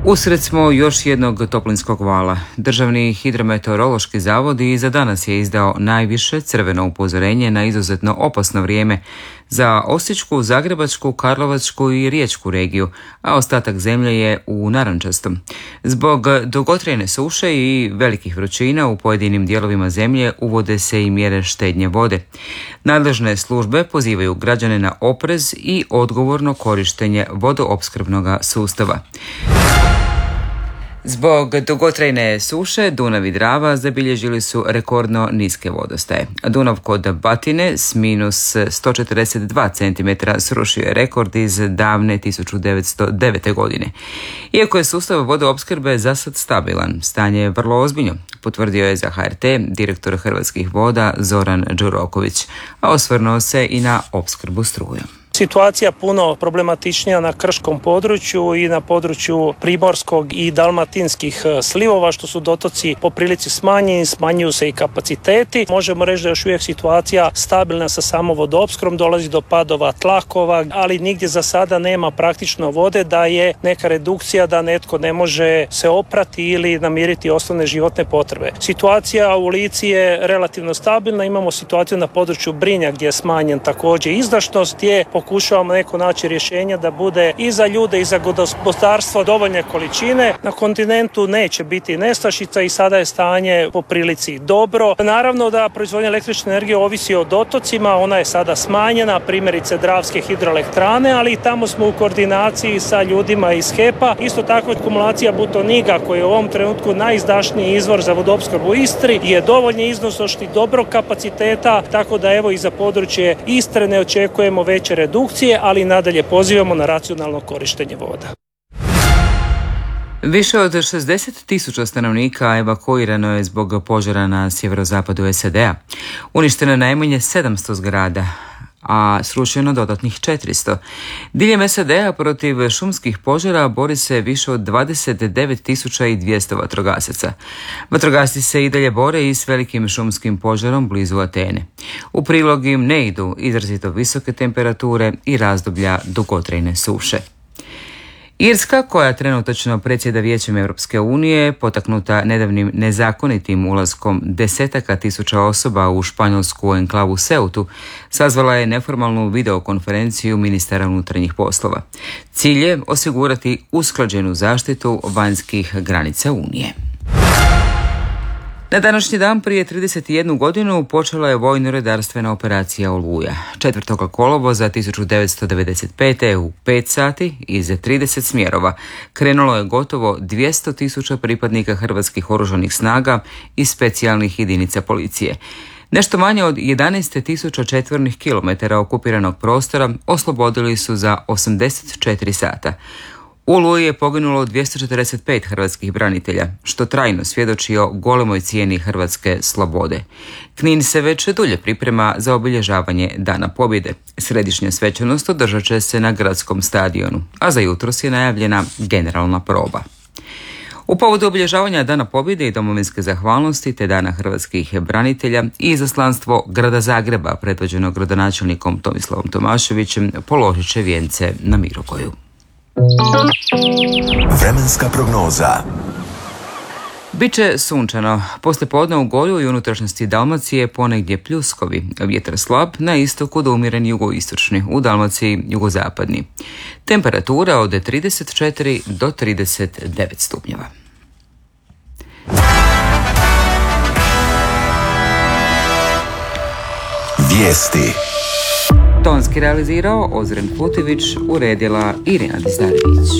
Usred smo još jednog toplinskog vala. Državni hidrometeorološki zavod i za danas je izdao najviše crveno upozorenje na izuzetno opasno vrijeme za Osječku, Zagrebačku, Karlovačku i Riječku regiju, a ostatak zemlje je u narančastom. Zbog dugotrajne suše i velikih vrućina u pojedinim dijelovima zemlje uvode se i mjere štednje vode. Nadležne službe pozivaju građane na oprez i odgovorno korištenje vodoopskrbnog sustava. Zbog dugotrajne suše Dunav i Drava zabilježili su rekordno niske vodostaje. Dunav kod Batine s minus 142 cm srušio je rekord iz davne 1909. godine. Iako je sustav vodoopskrbe zasad stabilan, stanje je vrlo ozbiljno, potvrdio je za HRT direktor Hrvatskih voda Zoran Đuroković, a osvrnuo se i na opskrbu strujom. Situacija puno problematičnija na krškom području i na području primorskog i dalmatinskih slivova, što su dotoci po prilici smanjeni, smanjuju se i kapaciteti. Možemo reći da je još uvijek situacija stabilna sa samom vodoopskrbom, dolazi do padova tlakova, ali nigdje za sada nema praktično vode da je neka redukcija da netko ne može se oprati ili namiriti osnovne životne potrebe. Situacija u Lici je relativno stabilna, imamo situaciju na području Brinja gdje je smanjen također izdašnost, gdje pokušavamo neko naći rješenja da bude i za ljude i za gospodarstvo dovoljne količine. Na kontinentu neće biti nestašica i sada je stanje po prilici dobro. Naravno da proizvodnja električne energije ovisi o dotocima, ona je sada smanjena, primjerice Dravske hidroelektrane, ali i tamo smo u koordinaciji sa ljudima iz HEP-a. Isto tako akumulacija Butoniga, koji je u ovom trenutku najizdašniji izvor za vodoopskrbu u Istri, je dovoljni iznošnosti dobrog kapaciteta, tako da evo i za područje Istre ne očekujemo veće redukcije, ali nadalje pozivamo na racionalno korištenje voda. Više od 60.000 stanovnika evakuirano je zbog požara na sjeverozapadu SAD-a. Uništeno je najmanje 700 zgrada, a srušeno dodatnih 400. Diljem SAD-a protiv šumskih požara bori se više od 29.200 vatrogasaca. Vatrogasci se i dalje bore i s velikim šumskim požarom blizu Atene. U prilog im ne idu izrazito visoke temperature i razdoblja dugotrajne suše. Irska, koja trenutačno predsjeda Vijećem Europske unije, potaknuta nedavnim nezakonitim ulaskom desetaka tisuća osoba u španjolsku enklavu Ceutu, sazvala je neformalnu videokonferenciju ministara unutarnjih poslova. Cilj je osigurati usklađenu zaštitu vanjskih granica Unije. Na današnji dan prije 31 godinu počela je vojno-redarstvena operacija Oluja. 4. kolovoza 1995. u 5 sati iz 30 smjerova krenulo je gotovo 200.000 pripadnika hrvatskih oružanih snaga i specijalnih jedinica policije. Nešto manje od 11.000 četvornih kilometara okupiranog prostora oslobodili su za 84 sata. U Oluji je poginulo 245 hrvatskih branitelja, što trajno svjedoči o golemoj cijeni hrvatske slobode. Knin se već dulje priprema za obilježavanje Dana pobjede. Središnja svečanost održat će se na gradskom stadionu, a za jutros je najavljena generalna proba. U povodu obilježavanja Dana pobjede i domovinske zahvalnosti te Dana hrvatskih branitelja i izaslanstvo grada Zagreba, predvođeno gradonačelnikom Tomislavom Tomaševićem, položit će vijence na Mirogoju. Vremenska prognoza. Biće sunčano. Poslijepodne u Goju i unutrašnjosti Dalmacije ponegdje pljuskovi. Vjetar slab, na istoku do umjeren jugoistočni, u Dalmaciji jugozapadni. Temperatura od 34 do 39 stupnjeva. Vijesti. Tonski realizirao Ozren Putivić, uredila Irina Dizdarević.